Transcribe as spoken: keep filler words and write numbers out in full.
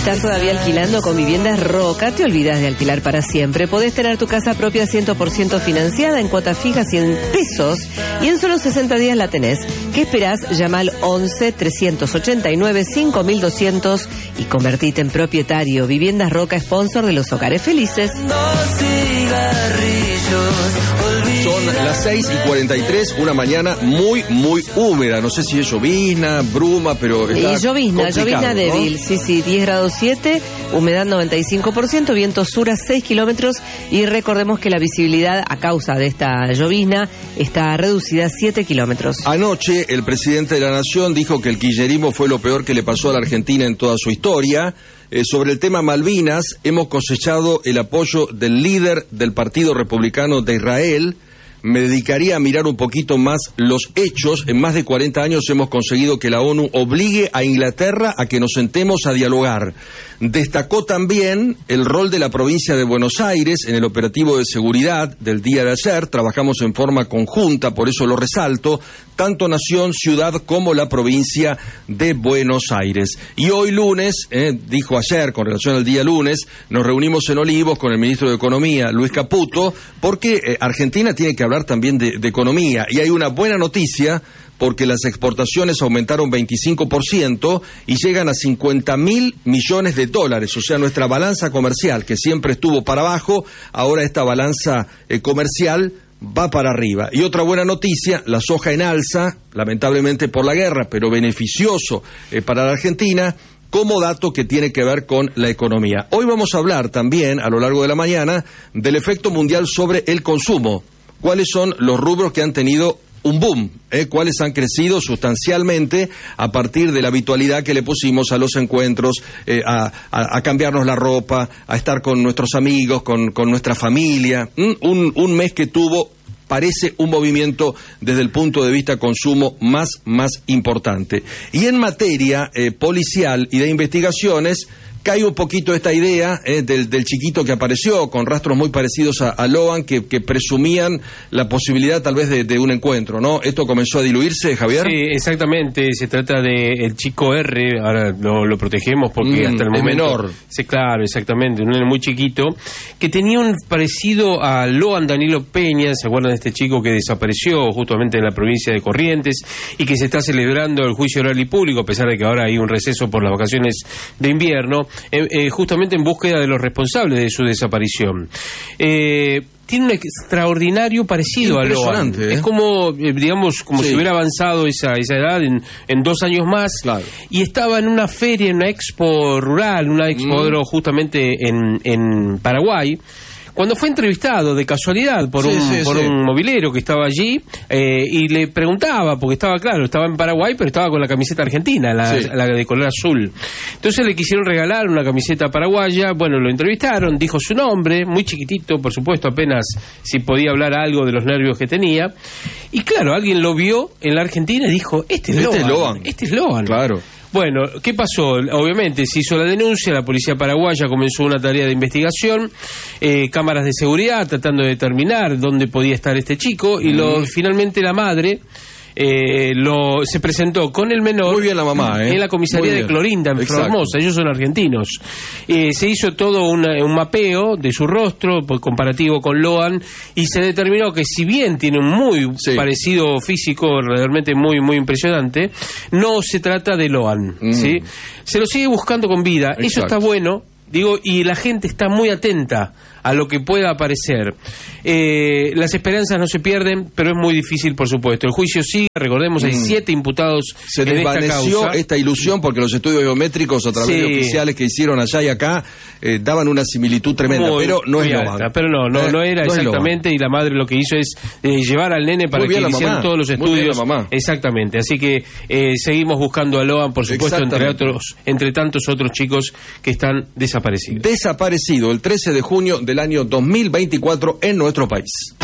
¿Estás todavía alquilando con Viviendas Roca? ¿Te olvidas de alquilar para siempre? Podés tener tu casa propia cien por ciento financiada en cuotas fijas cien pesos y en solo sesenta días la tenés. ¿Qué esperás? Llama al once, trescientos ochenta y nueve, cinco mil doscientos y convertite en propietario. Viviendas Roca, sponsor de los hogares felices. Son las seis y cuarenta y tres, una mañana muy, muy húmeda. No sé si es llovizna, bruma, pero está y llovizna, llovizna ¿no? débil, sí, sí, diez grados siete, humedad noventa y cinco por ciento, viento sur a seis kilómetros y recordemos que la visibilidad a causa de esta llovizna está reducida a siete kilómetros. Anoche el presidente de la Nación dijo que el kirchnerismo fue lo peor que le pasó a la Argentina en toda su historia. Eh, sobre el tema Malvinas, hemos cosechado el apoyo del líder del Partido Republicano de Israel. Me dedicaría a mirar un poquito más los hechos. En más de cuarenta años hemos conseguido que la ONU obligue a Inglaterra a que nos sentemos a dialogar. Destacó también el rol de la provincia de Buenos Aires en el operativo de seguridad del día de ayer. Trabajamos en forma conjunta, por eso lo resalto, tanto Nación, Ciudad como la provincia de Buenos Aires. Y hoy lunes, eh, dijo ayer con relación al día lunes, nos reunimos en Olivos con el ministro de Economía, Luis Caputo, porque eh, Argentina tiene que hablar también de, de economía, y hay una buena noticia porque las exportaciones aumentaron veinticinco por ciento y llegan a cincuenta mil millones de dólares, o sea, nuestra balanza comercial, que siempre estuvo para abajo, ahora esta balanza eh, comercial va para arriba. Y otra buena noticia, la soja en alza, lamentablemente por la guerra, pero beneficioso eh, para la Argentina, como dato que tiene que ver con la economía. Hoy vamos a hablar también, a lo largo de la mañana, del efecto mundial sobre el consumo. ¿Cuáles son los rubros que han tenido un boom? ¿eh? ¿Cuáles han crecido sustancialmente a partir de la habitualidad que le pusimos a los encuentros, eh, a, a, a cambiarnos la ropa, a estar con nuestros amigos, con, con nuestra familia? ¿Mm? Un, un mes que tuvo, parece, un movimiento desde el punto de vista consumo más, más importante. Y en materia eh, policial y de investigaciones, cae un poquito esta idea eh, del, del chiquito que apareció con rastros muy parecidos a, a Loan, que, que presumían la posibilidad tal vez de, de un encuentro, ¿no? ¿Esto comenzó a diluirse, Javier? Sí, exactamente, se trata de el chico R, ahora lo, lo protegemos porque mm, hasta el momento... menor. Sí, claro, exactamente, un nene muy chiquito, que tenía un parecido a Loan Danilo Peña. ¿Se acuerdan de este chico que desapareció justamente en la provincia de Corrientes y que se está celebrando el juicio oral y público, a pesar de que ahora hay un receso por las vacaciones de invierno? Eh, eh, justamente en búsqueda de los responsables de su desaparición. Eh, tiene un extraordinario parecido a Loan. ¿eh? Es como, eh, digamos, como sí. si hubiera avanzado esa, esa edad en, en dos años más. Claro. Y estaba en una feria, en una expo rural, una expo mm. justamente en, en Paraguay, cuando fue entrevistado de casualidad por, sí, un, sí, por sí. un movilero que estaba allí, eh, y le preguntaba, porque estaba claro, estaba en Paraguay, pero estaba con la camiseta argentina, la, sí. la de color azul. Entonces le quisieron regalar una camiseta paraguaya. Bueno, lo entrevistaron, dijo su nombre, muy chiquitito, por supuesto, apenas si podía hablar algo de los nervios que tenía. Y claro, alguien lo vio en la Argentina y dijo, este es este Loan, es Loan. Este es Loan. Claro. Bueno, ¿qué pasó? Obviamente se hizo la denuncia, la policía paraguaya comenzó una tarea de investigación, eh, cámaras de seguridad tratando de determinar dónde podía estar este chico, y lo, mm. finalmente la madre eh, lo se presentó con el menor. Muy bien la mamá, ¿eh? En la comisaría de Clorinda, en Exacto. Formosa. Ellos son argentinos. Eh, se hizo todo una, un mapeo de su rostro, por comparativo con Loan, y se determinó que si bien tiene un muy sí. parecido físico, realmente muy muy impresionante, no se trata de Loan, mm. ¿sí? Se lo sigue buscando con vida. Exacto. Eso está bueno, digo, y la gente está muy atenta a lo que pueda aparecer. Eh, las esperanzas no se pierden, pero es muy difícil, por supuesto. El juicio sigue, recordemos, mm. hay siete imputados. Se desvaneció esta, esta ilusión porque los estudios biométricos a través sí. de oficiales que hicieron allá y acá eh, daban una similitud tremenda, muy, pero no es Loan. Pero no, no, no era no exactamente, y la madre lo que hizo es eh, llevar al nene para que hicieran todos los estudios. Exactamente, así que eh, seguimos buscando a Loan, por supuesto, entre otros, entre tantos otros chicos que están desaparecidos. Desaparecido el trece de junio del año dos mil veinticuatro en nuestro país.